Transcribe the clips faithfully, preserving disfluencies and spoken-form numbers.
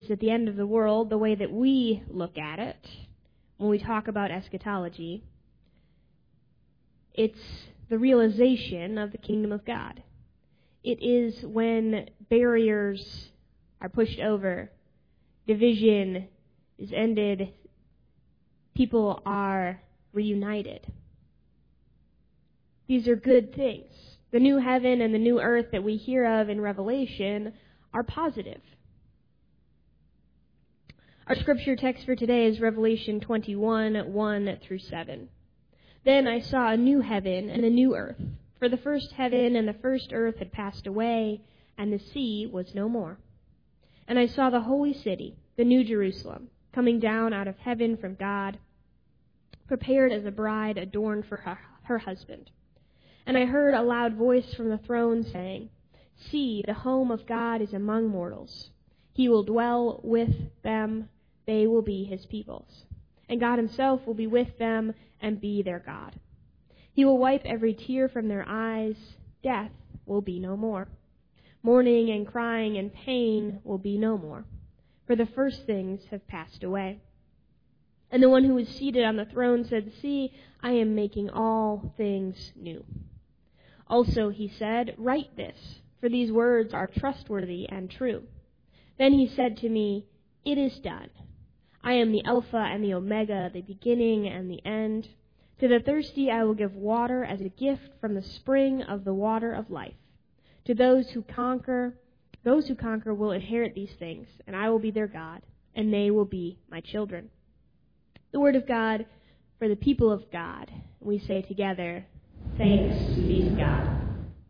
at the end of the world, the way that we look at it, when we talk about eschatology, it's the realization of the kingdom of God. It is when barriers are pushed over, division is ended, people are reunited. These are good things. The new heaven and the new earth that we hear of in Revelation are positive. Our scripture text for today is Revelation twenty-one, one through seven. Then I saw a new heaven and a new earth, for the first heaven and the first earth had passed away, and the sea was no more. And I saw the holy city, the new Jerusalem, coming down out of heaven from God, prepared as a bride adorned for her, her husband. And I heard a loud voice from the throne saying, "See, the home of God is among mortals. He will dwell with them, they will be his peoples. And God himself will be with them and be their God. He will wipe every tear from their eyes. Death will be no more. Mourning and crying and pain will be no more, for the first things have passed away." And the one who was seated on the throne said, "See, I am making all things new." Also he said, "Write this, for these words are trustworthy and true." Then he said to me, "It is done. I am the Alpha and the Omega, the beginning and the end. To the thirsty I will give water as a gift from the spring of the water of life. To those who conquer, those who conquer will inherit these things, and I will be their God, and they will be my children." The word of God for the people of God. We say together, thanks be to God.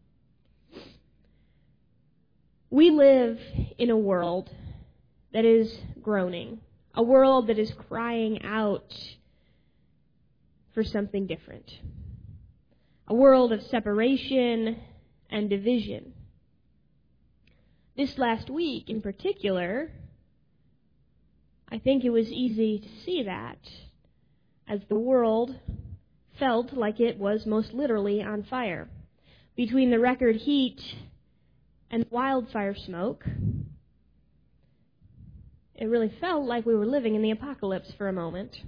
We live in a world that is groaning, a world that is crying out for something different, a world of separation and division. This last week in particular, I think it was easy to see that, as the world felt like it was most literally on fire. Between the record heat and wildfire smoke, it really felt like we were living in the apocalypse for a moment.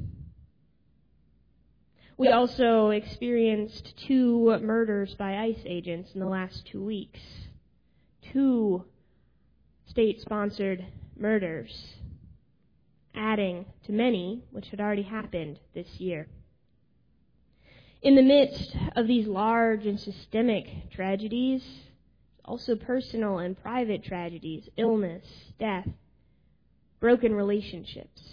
We also experienced two murders by ICE agents in the last two weeks. Two state-sponsored murders, adding to many which had already happened this year. In the midst of these large and systemic tragedies, also personal and private tragedies, illness, death, broken relationships.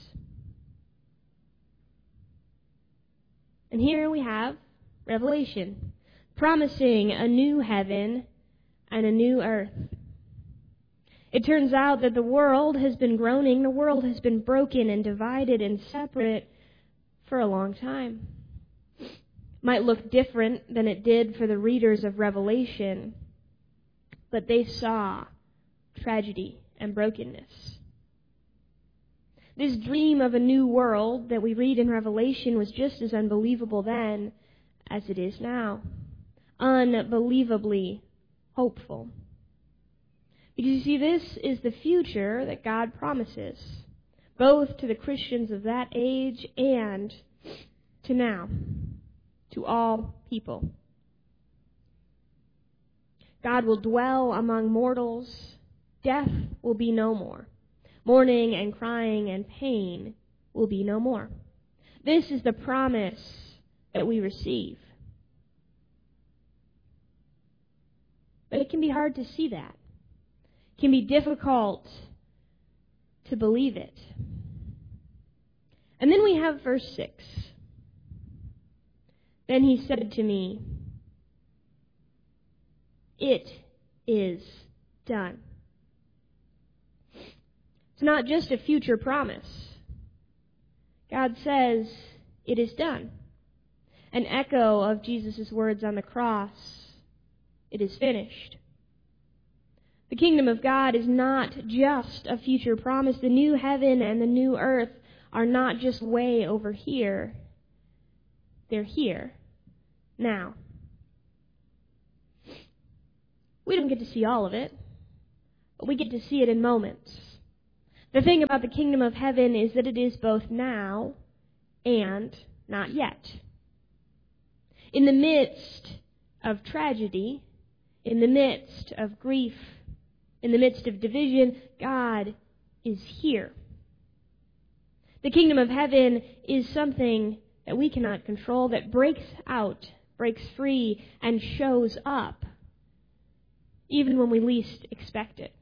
And here we have Revelation, promising a new heaven and a new earth. It turns out that the world has been groaning, the world has been broken and divided and separate for a long time. Might look different than it did for the readers of Revelation, but they saw tragedy and brokenness. This dream of a new world that we read in Revelation was just as unbelievable then as it is now. Unbelievably hopeful. Because you see, this is the future that God promises, both to the Christians of that age and to now, to all people. God will dwell among mortals. Death will be no more. Mourning and crying and pain will be no more. This is the promise that we receive. But it can be hard to see that. It can be difficult to believe it. And then we have verse six. Then he said to me, "It is done." It's not just a future promise. God says, it is done. An echo of Jesus' words on the cross, it is finished. The kingdom of God is not just a future promise. The new heaven and the new earth are not just way over here. They're here, now. We don't get to see all of it, but we get to see it in moments. The thing about the kingdom of heaven is that it is both now and not yet. In the midst of tragedy, in the midst of grief, in the midst of division, God is here. The kingdom of heaven is something that we cannot control, that breaks out, breaks free, and shows up, even when we least expect it.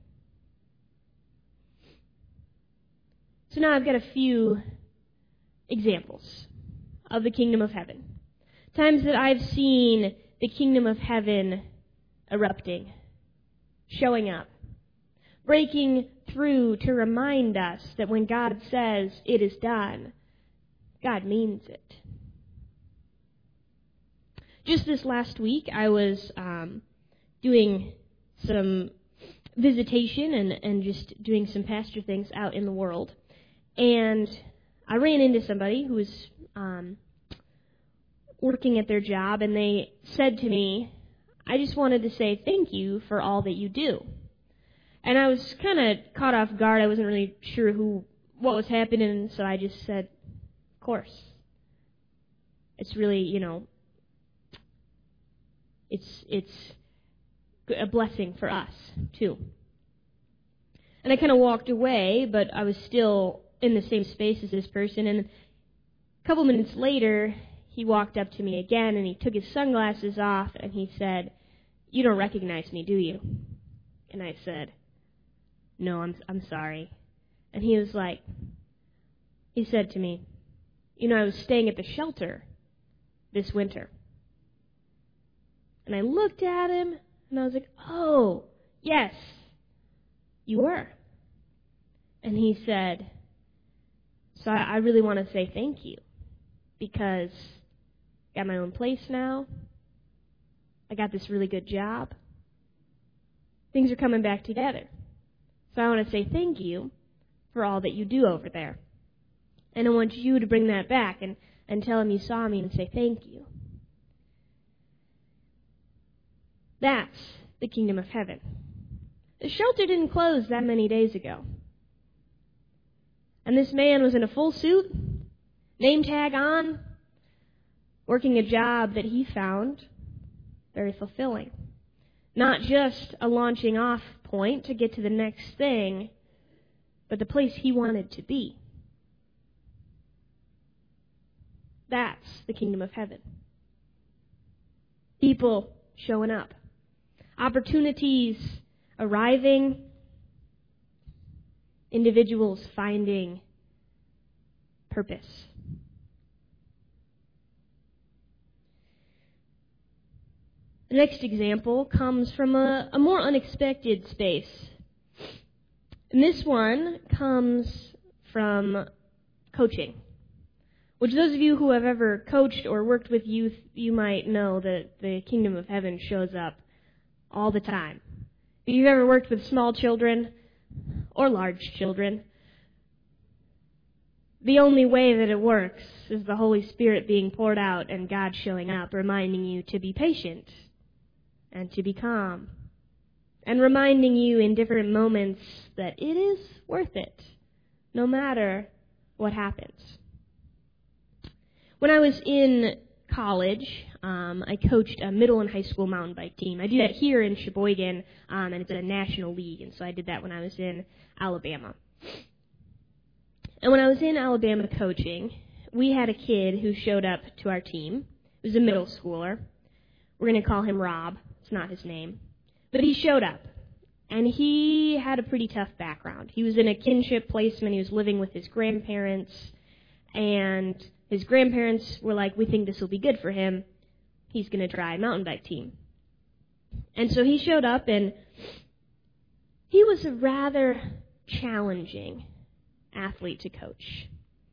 So now I've got a few examples of the kingdom of heaven. Times that I've seen the kingdom of heaven erupting, showing up, breaking through to remind us that when God says it is done, God means it. Just this last week, I was um, doing some visitation and, and just doing some pastor things out in the world. And I ran into somebody who was um, working at their job, and they said to me, I just wanted to say thank you for all that you do. And I was kind of caught off guard. I wasn't really sure who, what was happening, so I just said, of course. It's really, you know, it's it's a blessing for us, too. And I kind of walked away, but I was still in the same space as this person. And a couple minutes later, he walked up to me again, and he took his sunglasses off, and he said, "You don't recognize me, do you?" And I said, "No, I'm I'm sorry." And he was like, he said to me, "You know, I was staying at the shelter this winter." And I looked at him, and I was like, "Oh, yes, you were." And he said, "So I, I really want to say thank you, because I got my own place now. I got this really good job. Things are coming back together. So I want to say thank you for all that you do over there. And I want you to bring that back and, and tell him you saw me and say thank you." That's the kingdom of heaven. The shelter didn't close that many days ago. And this man was in a full suit, name tag on, working a job that he found very fulfilling. Not just a launching off point to get to the next thing, but the place he wanted to be. That's the kingdom of heaven. People showing up. Opportunities arriving. Individuals finding purpose. The next example comes from a, a more unexpected space. And this one comes from coaching, which those of you who have ever coached or worked with youth, you might know that the kingdom of heaven shows up all the time. If you've ever worked with small children or large children, the only way that it works is the Holy Spirit being poured out and God showing up, reminding you to be patient and to be calm, and reminding you in different moments that it is worth it, no matter what happens. When I was in college, um, I coached a middle and high school mountain bike team. I do that here in Sheboygan, um, and it's a national league, and so I did that when I was in Alabama. And when I was in Alabama coaching, we had a kid who showed up to our team. He was a middle schooler. We're going to call him Rob. It's not his name. But he showed up, and he had a pretty tough background. He was in a kinship placement. He was living with his grandparents, and his grandparents were like, "We think this will be good for him. He's going to try a mountain bike team." And so he showed up, and he was a rather challenging athlete to coach.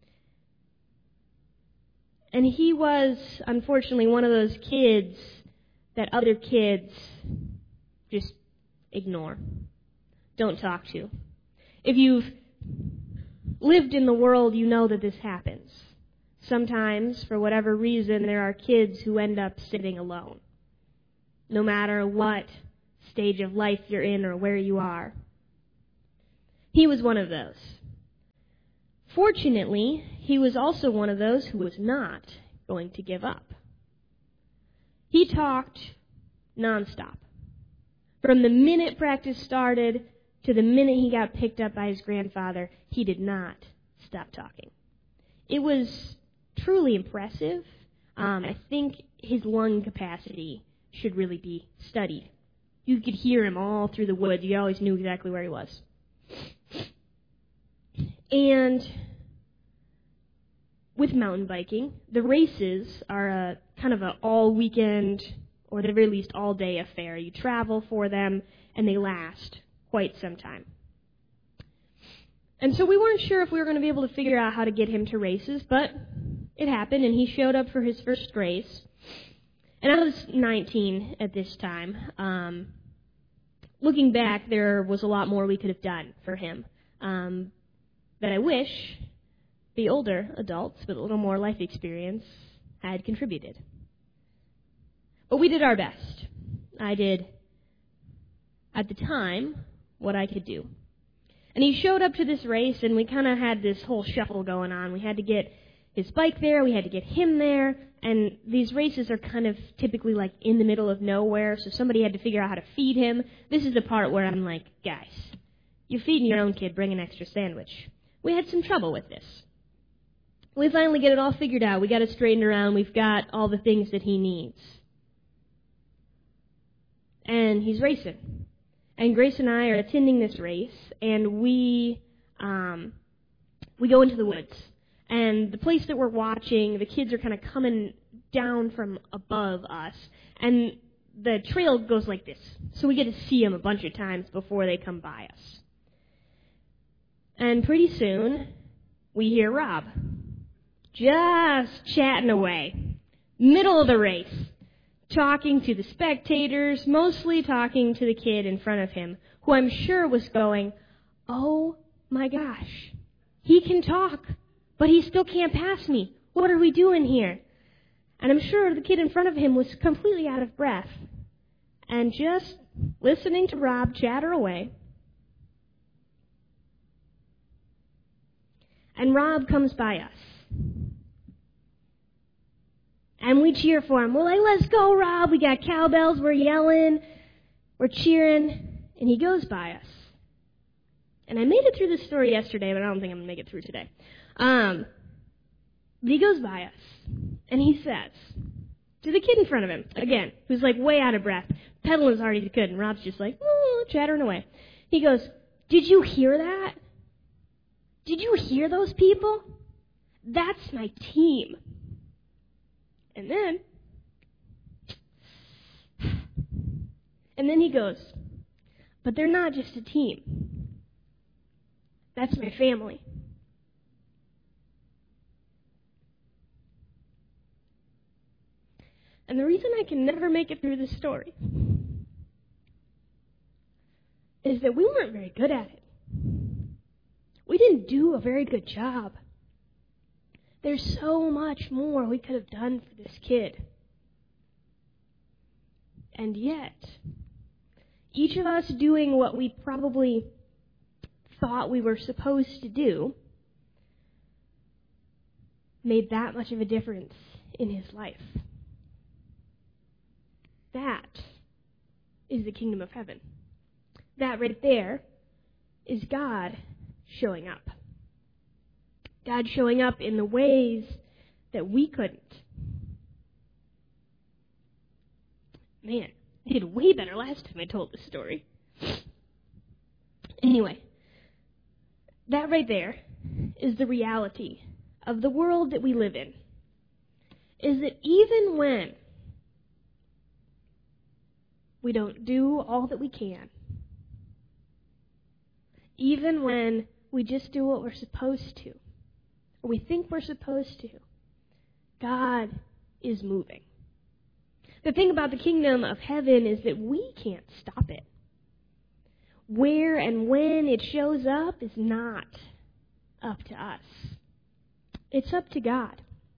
And he was, unfortunately, one of those kids that other kids just ignore, don't talk to. If you've lived in the world, you know that this happens. Sometimes, for whatever reason, there are kids who end up sitting alone, no matter what stage of life you're in or where you are. He was one of those. Fortunately, he was also one of those who was not going to give up. He talked nonstop. From the minute practice started to the minute he got picked up by his grandfather, he did not stop talking. It was truly impressive. Um, I think his lung capacity should really be studied. You could hear him all through the woods. You always knew exactly where he was. And with mountain biking, the races are a kind of an all-weekend, or at the very least all-day affair. You travel for them, and they last quite some time. And so we weren't sure if we were going to be able to figure out how to get him to races, but it happened, and he showed up for his first race. And I was nineteen at this time. Um, looking back, there was a lot more we could have done for him. Um, but I wish the older adults with a little more life experience had contributed. But we did our best. I did, at the time, what I could do. And he showed up to this race, and we kind of had this whole shuffle going on. We had to get his bike there, we had to get him there, and these races are kind of typically like in the middle of nowhere, so somebody had to figure out how to feed him. This is the part where I'm like, guys, you're feeding your own kid, bring an extra sandwich. We had some trouble with this. We finally get it all figured out. We got it straightened around. We've got all the things that he needs. And he's racing. And Grace and I are attending this race, and we um, we go into the woods. And the place that we're watching, the kids are kind of coming down from above us, and the trail goes like this. So we get to see them a bunch of times before they come by us. And pretty soon, we hear Rob just chatting away, middle of the race, talking to the spectators, mostly talking to the kid in front of him, who I'm sure was going, oh my gosh, he can talk, but he still can't pass me. What are we doing here? And I'm sure the kid in front of him was completely out of breath and just listening to Rob chatter away. And Rob comes by us. And we cheer for him. We're like, let's go, Rob. We got cowbells. We're yelling. We're cheering. And he goes by us. And I made it through this story yesterday, but I don't think I'm going to make it through today. Um, but he goes by us. And he says to the kid in front of him, again, who's like way out of breath, pedaling as hard as he could. And Rob's just like, oh, chattering away. He goes, did you hear that? Did you hear those people? That's my team. And then, and then he goes, but they're not just a team. That's my family. And the reason I can never make it through this story is that we weren't very good at it. We didn't do a very good job. There's so much more we could have done for this kid. And yet, each of us doing what we probably thought we were supposed to do made that much of a difference in his life. That is the kingdom of heaven. That right there is God showing up. God showing up in the ways that we couldn't. Man, I did way better last time I told this story. Anyway, that right there is the reality of the world that we live in. Is that even when we don't do all that we can, even when we just do what we're supposed to, or we think we're supposed to, God is moving. The thing about the kingdom of heaven is that we can't stop it. Where and when it shows up is not up to us. It's up to God.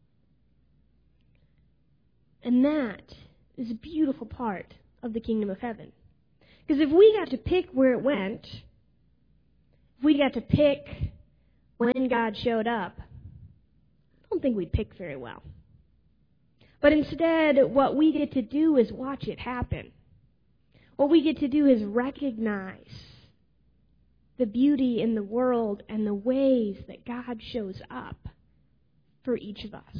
And that is a beautiful part of the kingdom of heaven. Because if we got to pick where it went, if we got to pick when God showed up, I don't think we'd pick very well. But instead, what we get to do is watch it happen. What we get to do is recognize the beauty in the world and the ways that God shows up for each of us.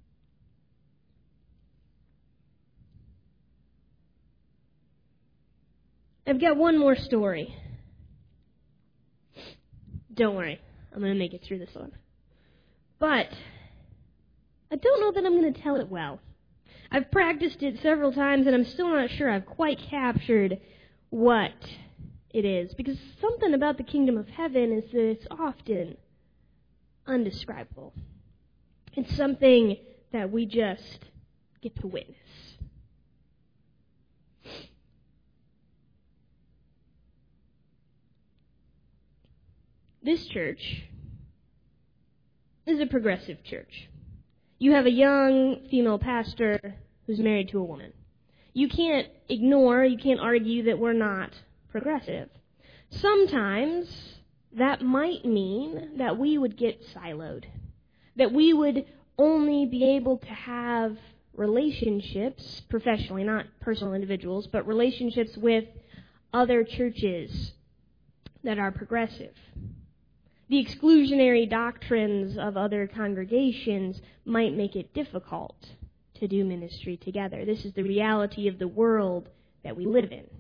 I've got one more story. Don't worry, I'm going to make it through this one. But I don't know that I'm going to tell it well. I've practiced it several times, and I'm still not sure I've quite captured what it is. Because something about the kingdom of heaven is that it's often undescribable. It's something that we just get to witness. This church is a progressive church. You have a young female pastor who's married to a woman. You can't ignore, you can't argue that we're not progressive. Sometimes that might mean that we would get siloed, that we would only be able to have relationships, professionally, not personal individuals, but relationships with other churches that are progressive. The exclusionary doctrines of other congregations might make it difficult to do ministry together. This is the reality of the world that we live in.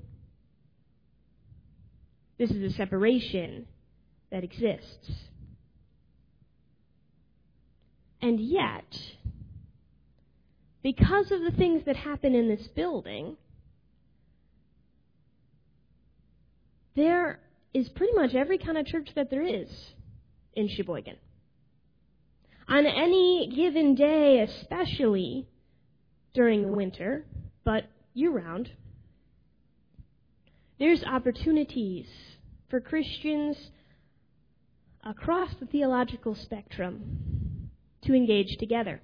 This is a separation that exists. And yet, because of the things that happen in this building, there is pretty much every kind of church that there is in Sheboygan. On any given day, especially during the winter, but year-round, there's opportunities for Christians across the theological spectrum to engage together.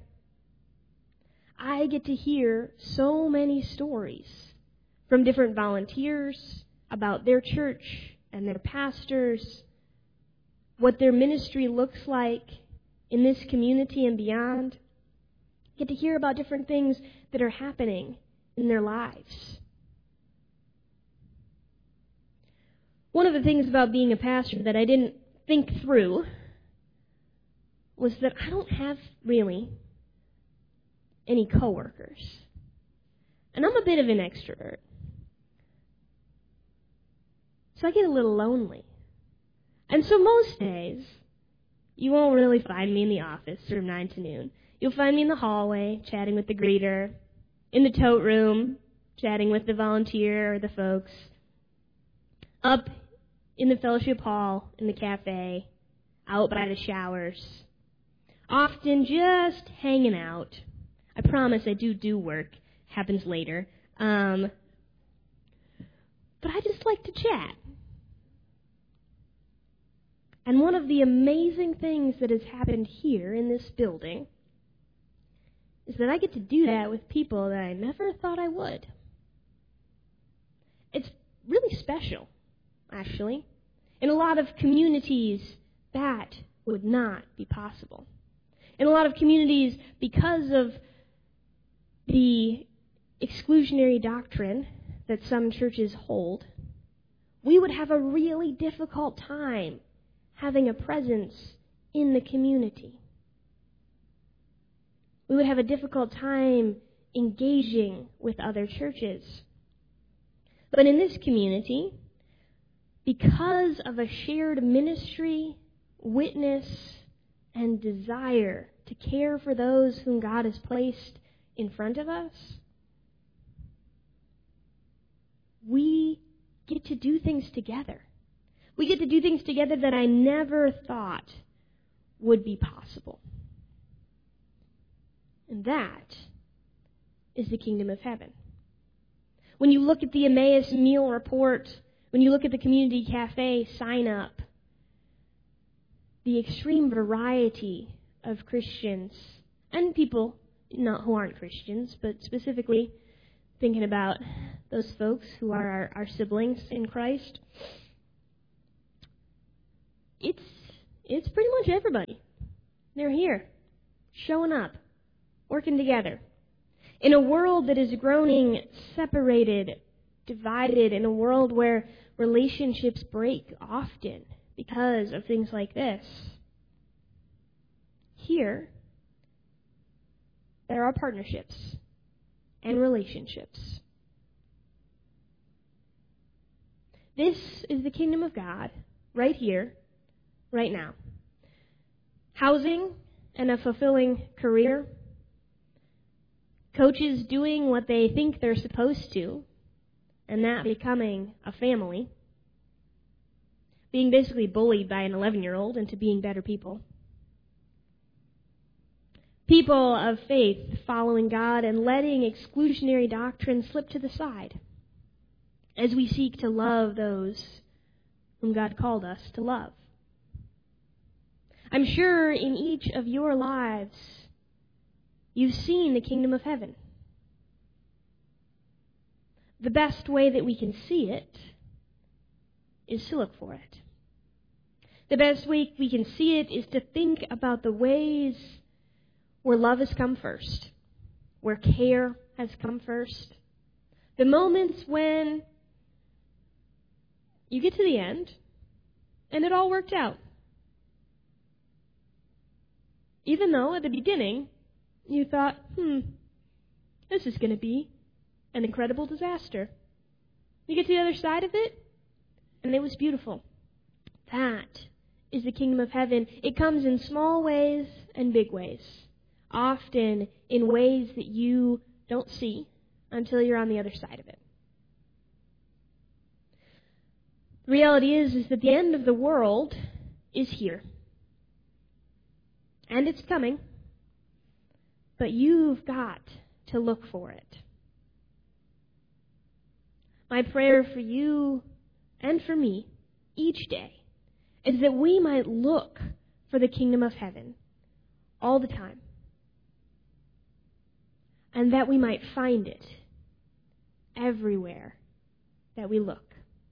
I get to hear so many stories from different volunteers about their church and their pastors, what their ministry looks like in this community and beyond. Get to hear about different things that are happening in their lives. One of the things about being a pastor that I didn't think through was that I don't have really any coworkers. And I'm a bit of an extrovert. So I get a little lonely. And so most days, you won't really find me in the office from nine to noon. You'll find me in the hallway, chatting with the greeter, in the tote room, chatting with the volunteer or the folks, up in the fellowship hall, in the cafe, out by the showers, often just hanging out. I promise I do do work. Happens later. Um, but I just like to chat. And one of the amazing things that has happened here in this building is that I get to do that with people that I never thought I would. It's really special, actually. In a lot of communities, that would not be possible. In a lot of communities, because of the exclusionary doctrine that some churches hold, we would have a really difficult time having a presence in the community. We would have a difficult time engaging with other churches. But in this community, because of a shared ministry, witness, and desire to care for those whom God has placed in front of us, we get to do things together. We get to do things together that I never thought would be possible. And that is the kingdom of heaven. When you look at the Emmaus meal report, when you look at the community cafe sign up, the extreme variety of Christians and people not who aren't Christians, but specifically thinking about those folks who are our, our siblings in Christ, it's it's pretty much everybody. They're here, showing up, working together. In a world that is growing separated, divided, in a world where relationships break often because of things like this, here, there are partnerships and relationships. This is the kingdom of God, right here, right now. Housing and a fulfilling career. Coaches doing what they think they're supposed to, and that becoming a family. Being basically bullied by an eleven-year-old into being better people. People of faith following God and letting exclusionary doctrine slip to the side as we seek to love those whom God called us to love. I'm sure in each of your lives you've seen the kingdom of heaven. The best way that we can see it is to look for it. The best way we can see it is to think about the ways where love has come first, where care has come first. The moments when you get to the end and it all worked out. Even though at the beginning you thought, hmm, this is going to be an incredible disaster. You get to the other side of it, and it was beautiful. That is the kingdom of heaven. It comes in small ways and big ways, often in ways that you don't see until you're on the other side of it. The reality is, is that the end of the world is here. And it's coming. But you've got to look for it. My prayer for you and for me each day is that we might look for the kingdom of heaven all the time. And that we might find it everywhere that we look.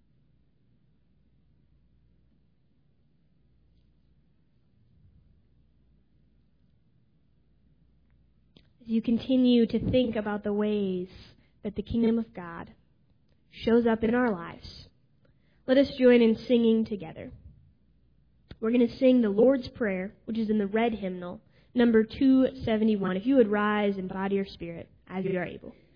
As you continue to think about the ways that the kingdom of God shows up in our lives, let us join in singing together. We're going to sing the Lord's Prayer, which is in the red hymnal, number two seventy-one. If you would rise in body or spirit as you are able.